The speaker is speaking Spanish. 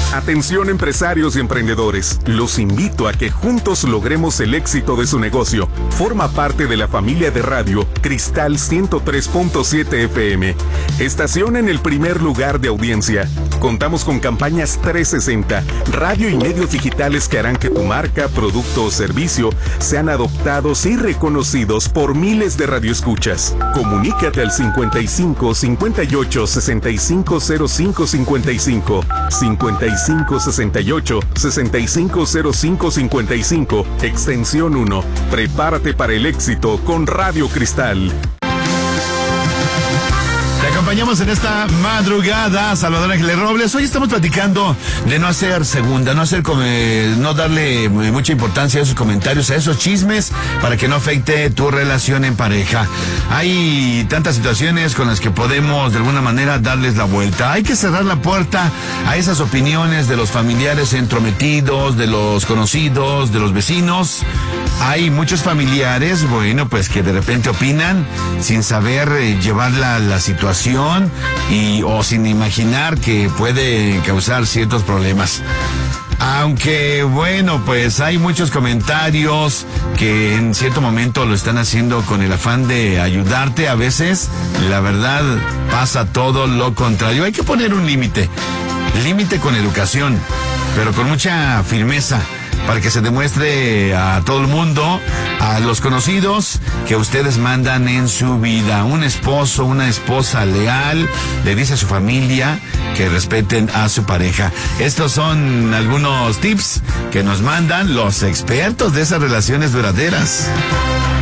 Atención empresarios y emprendedores, los invito a que juntos logremos el éxito de su negocio. Forma parte de la familia de radio Cristal 103.7 FM, estación en el primer lugar de audiencia. Contamos con campañas 360, radio y medios digitales que harán que tu marca, producto o servicio sean adoptados y reconocidos por miles de radioescuchas. Comunícate al 55 58 65 05 55 68 65 05 55 extensión 1. Prepárate para el éxito con Radio Cristal. Te acompañamos en esta madrugada, Salvador Ángeles Robles. Hoy estamos platicando de no hacer segunda, no darle mucha importancia a esos comentarios, a esos chismes, para que no afecte tu relación en pareja. Hay tantas situaciones con las que podemos de alguna manera darles la vuelta. Hay que cerrar la puerta a esas opiniones de los familiares entrometidos, de los conocidos, de los vecinos. Hay muchos familiares, pues que de repente opinan sin saber llevar la situación o sin imaginar que puede causar ciertos problemas. Aunque, pues hay muchos comentarios que en cierto momento lo están haciendo con el afán de ayudarte. A veces, la verdad, pasa todo lo contrario. Hay que poner un límite con educación, pero con mucha firmeza, para que se demuestre a todo el mundo, a los conocidos, que ustedes mandan en su vida. Un esposo, una esposa leal, le dice a su familia que respeten a su pareja. Estos son algunos tips que nos mandan los expertos de esas relaciones duraderas.